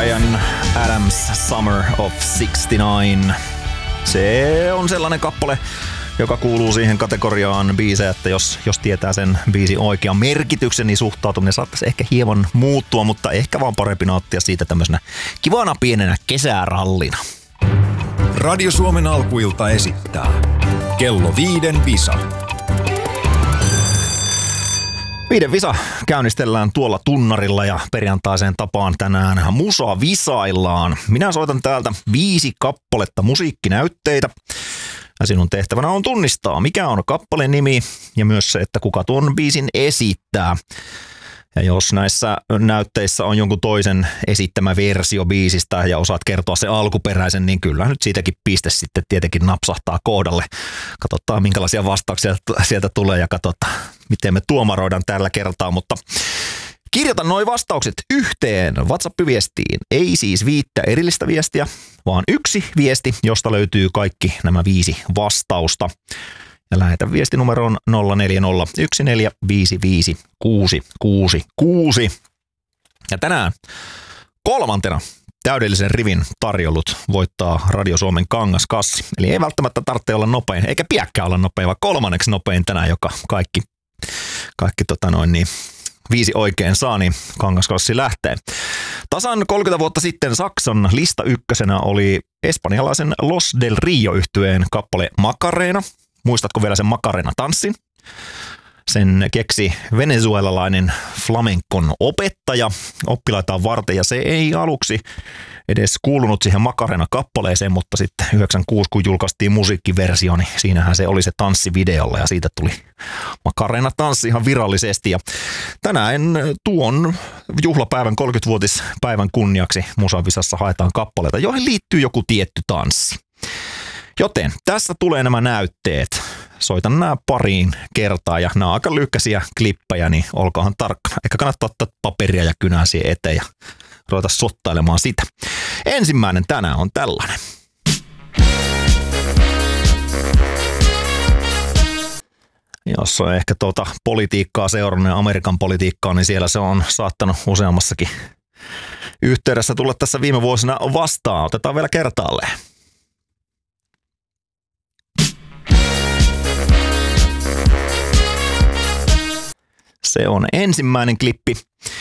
Bryan Adams, Summer of 69. Se on sellainen kappale, joka kuuluu siihen kategoriaan biisejä, että jos tietää sen biisin oikean merkityksen, niin suhtautuminen saattaisi ehkä hieman muuttua, mutta ehkä vaan parempi nauttia siitä tämmöisenä kivana pienenä kesärallina. Radio Suomen alkuilta esittää Kello 5 visa. 5 visa käynnistellään tuolla tunnarilla ja perjantaiseen tapaan tänään musa visaillaan. Minä soitan täältä 5 kappaletta musiikkinäytteitä. Ja sinun tehtävänä on tunnistaa, mikä on kappaleen nimi ja myös se, että kuka tuon biisin esittää. Ja jos näissä näytteissä on jonkun toisen esittämä versio biisistä ja osaat kertoa se alkuperäisen, niin kyllä nyt siitäkin piste sitten tietenkin napsahtaa kohdalle. Katsotaan minkälaisia vastauksia sieltä tulee ja katsotaan miten me tuomaroidaan tällä kertaa, mutta kirjoita nuo vastaukset yhteen WhatsApp-viestiin. Ei siis 5 erillistä viestiä, vaan 1 viesti, josta löytyy kaikki nämä 5 vastausta. Ja lähetä viestinumeroon 0401455666. Ja tänään 3. täydellisen rivin tarjollut voittaa Radio Suomen kangaskassi. Eli ei välttämättä tarvitse olla nopein, eikä pidäkään olla nopein, vaan 3. nopein tänään, joka kaikki 5 oikein saa, niin kangaskassi lähtee. Tasan 30 vuotta sitten Saksan lista ykkösenä oli espanjalaisen Los del Rio-yhtyeen kappale Macarena. Muistatko vielä sen Macarena-tanssin? Sen keksi venezuelalainen flamenkon opettaja oppilaitaan varten, ja se ei aluksi edes kuulunut siihen Macarena-kappaleeseen, mutta sitten 96, kun julkaistiin musiikkiversio, niin siinähän se oli se tanssivideolla, ja siitä tuli Macarena-tanssi ihan virallisesti. Ja tänään tuon juhlapäivän 30-vuotispäivän kunniaksi Musavisassa haetaan kappaleita, joihin liittyy joku tietty tanssi. Joten tässä tulee nämä näytteet. Soitan nämä pariin kertaa ja nämä on aika lyhkäisiä klippejä, niin olkaahan tarkkana. Ehkä kannattaa ottaa paperia ja kynää siihen eteen ja ruveta sottailemaan sitä. Ensimmäinen tänään on tällainen. Jos on ehkä politiikkaa seurannut, Amerikan politiikkaa, niin siellä se on saattanut useammassakin yhteydessä tulla tässä viime vuosina vastaan. Otetaan vielä kertaalleen. Se on ensimmäinen klippi.